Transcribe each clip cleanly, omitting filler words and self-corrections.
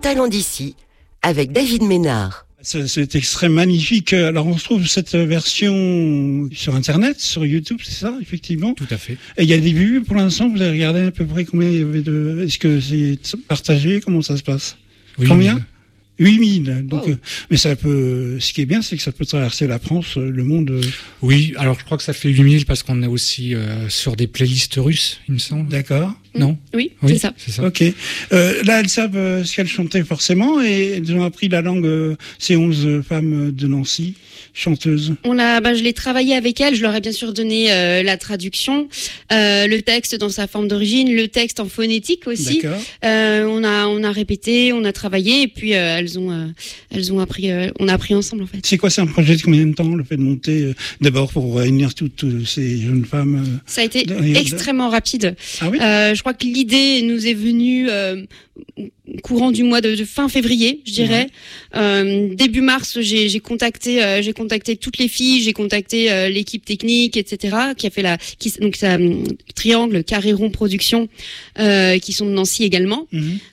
talents d'ici avec David Ménard. Cet extrait magnifique. Alors, on retrouve cette version sur Internet, sur YouTube, c'est ça, effectivement? Tout à fait. Et il y a des vues pour l'instant? Vous avez regardé à peu près combien il y avait de... Est-ce que c'est partagé? Comment ça se passe? Oui, combien? 8000. Donc, wow. Mais ça peut. Ce qui est bien, c'est que ça peut traverser la France, le monde. Oui, alors je crois que ça fait 8000 parce qu'on est aussi sur des playlists russes, il me semble. D'accord. Non? Oui, Oui, c'est ça. Ok. Là, elles savent ce qu'elles chantaient forcément et elles ont appris la langue. Ces 11 femmes de Nancy, chanteuses. Je l'ai travaillé avec elles. Je leur ai bien sûr donné la traduction, le texte dans sa forme d'origine, le texte en phonétique aussi. D'accord. On a répété, on a travaillé et puis elles ont appris. On a appris ensemble en fait. C'est quoi, c'est un projet de combien de temps, le fait de monter d'abord pour réunir toutes ces jeunes femmes? Ça a été extrêmement rapide. Ah oui. Je crois que l'idée nous est venue courant du mois de fin février, je dirais. Ouais. Début mars, j'ai contacté toutes les filles, j'ai contacté l'équipe technique, etc. qui a fait Triangle, Carré Rond Production, qui sont de Nancy également.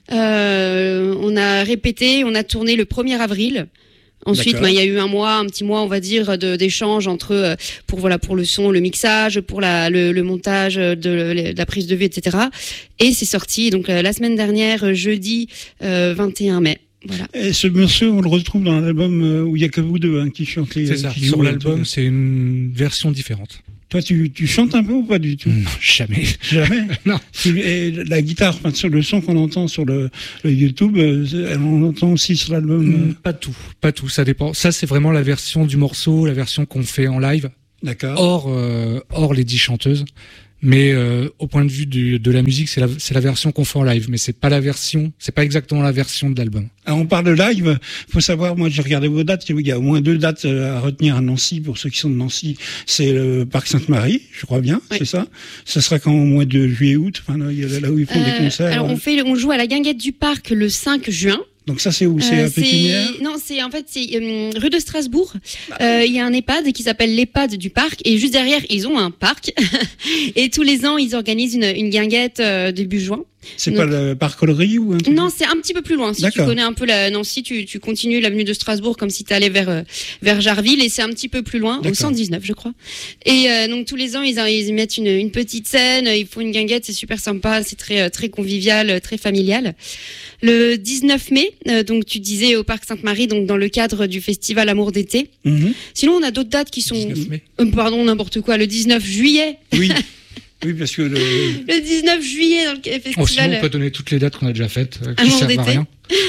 On a répété, on a tourné le 1er avril. Ensuite, il y a eu un petit mois, on va dire, d'échanges entre pour le son, le mixage, pour le montage de la prise de vue, etc. Et c'est sorti donc la semaine dernière, jeudi 21 mai. Voilà. Et ce morceau, on le retrouve dans l'album où il y a que vous deux qui chantez. C'est ça. Sur l'album, c'est une version différente. Toi, tu chantes un peu ou pas du tout? Non, jamais. Jamais? Non. Et la guitare, sur le son qu'on entend sur le YouTube, on entend aussi sur l'album? Pas tout, ça dépend. Ça, c'est vraiment la version du morceau, la version qu'on fait en live. D'accord. Hors les 10 chanteuses. Mais au point de vue de la musique, c'est la version qu'on fait en live, mais c'est pas exactement la version de l'album. Alors on parle de live, faut savoir, moi j'ai regardé vos dates, il y a au moins 2 dates à retenir à Nancy, pour ceux qui sont de Nancy, c'est le Parc Sainte-Marie, je crois bien, oui. C'est ça? Ça sera quand, au mois de juillet-août, là où ils font des concerts? Alors on joue à la Guinguette du Parc le 5 juin. Donc ça c'est où? C'est à Pépinière? Non, c'est rue de Strasbourg. Il y a un EHPAD qui s'appelle l'EHPAD du Parc et juste derrière ils ont un parc et tous les ans ils organisent une guinguette début juin. C'est pas le parc Collery ou un truc? Non, c'est un petit peu plus loin. Si tu connais un peu la Nancy, tu continues l'avenue de Strasbourg comme si tu allais vers Jarville et c'est un petit peu plus loin, au 119 je crois. Et donc tous les ans ils mettent une petite scène, ils font une guinguette, c'est super sympa, c'est très très convivial, très familial. Le 19 mai, donc tu disais au Parc Sainte-Marie, donc dans le cadre du festival Amour d'été. Sinon on a d'autres dates qui sont 19 mai. N'importe quoi, le 19 juillet. Oui. Oui, parce que le 19 juillet dans le festival. Sinon, on peut donner toutes les dates qu'on a déjà faites, qui Amour servent d'été. à rien.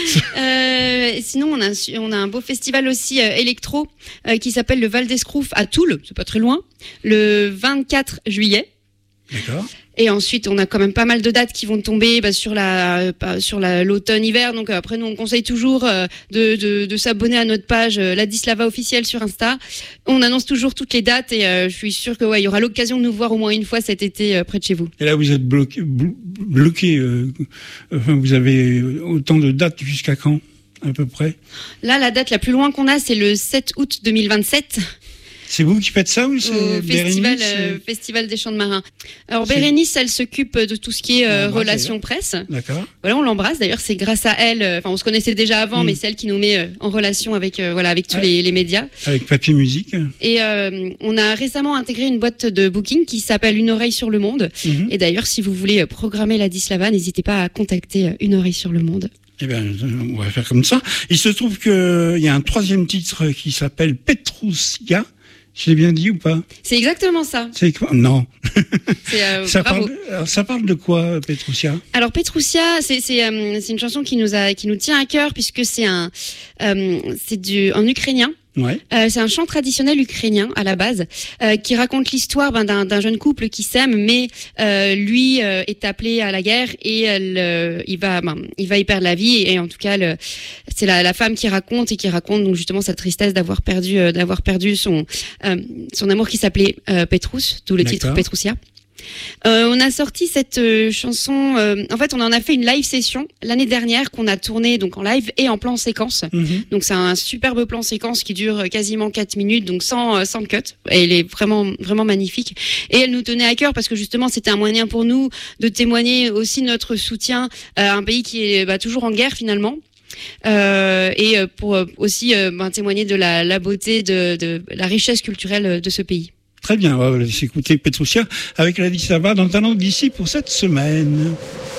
Sinon, on a un beau festival aussi électro qui s'appelle le Val d'Escrouf à Toul, c'est pas très loin, le 24 juillet. D'accord. Et ensuite, on a quand même pas mal de dates qui vont tomber sur l'automne-hiver. Donc après, nous, on conseille toujours de s'abonner à notre page Ladislava officielle sur Insta. On annonce toujours toutes les dates et je suis sûre que il y aura l'occasion de nous voir au moins une fois cet été près de chez vous. Et là, vous êtes bloqué. Vous avez autant de dates jusqu'à quand, à peu près? Là, la date la plus loin qu'on a, c'est le 7 août 2027. C'est vous qui faites ça ou c'est Festival des Champs de Marins. Alors Bérénice, elle s'occupe de tout ce qui est relations presse. D'accord. Voilà, on l'embrasse. D'ailleurs, c'est grâce à elle. On se connaissait déjà avant, mais c'est elle qui nous met en relation avec tous les médias. Avec Papier Musique. Et on a récemment intégré une boîte de booking qui s'appelle Une oreille sur le monde. Et d'ailleurs, si vous voulez programmer Ladislava, n'hésitez pas à contacter Une oreille sur le monde. Eh bien, on va faire comme ça. Il se trouve qu'il y a un 3e titre qui s'appelle Petrousia. Je l'ai bien dit ou pas? C'est exactement ça. C'est quoi? Non. Bravo. Ça parle de quoi, Petrousia? Alors Petrousia, c'est une chanson qui nous tient à cœur puisque c'est un ukrainien. Ouais. C'est un chant traditionnel ukrainien à la base qui raconte l'histoire d'un jeune couple qui s'aime, mais lui est appelé à la guerre et il va y perdre la vie. Et en tout cas, c'est la femme qui raconte donc justement sa tristesse d'avoir perdu son amour qui s'appelait Petrus, d'où le titre Petrousia. On a sorti cette chanson. En fait, on en a fait une live session l'année dernière qu'on a tournée donc en live et en plan séquence. Donc c'est un superbe plan séquence qui dure quasiment 4 minutes, donc sans cut. Et elle est vraiment vraiment magnifique. Et elle nous tenait à cœur parce que justement c'était un moyen pour nous de témoigner aussi notre soutien à un pays qui est toujours en guerre finalement. et pour aussi témoigner de la beauté, de la richesse culturelle de ce pays. Très bien, on va écouter Petrouchia avec l'Addis Ababa dans Talent d'ici pour cette semaine.